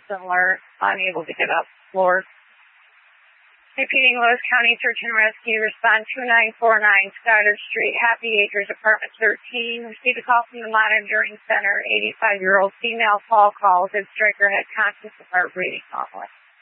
alert, unable to get up floor. Repeating, Lewis County Search and Rescue, respond 2949 Stoddard Street, Happy Acres, Apartment 13. Received a call from the monitoring center. 85-year-old female fall calls. Ed Striker had conscious of heart breathing normally.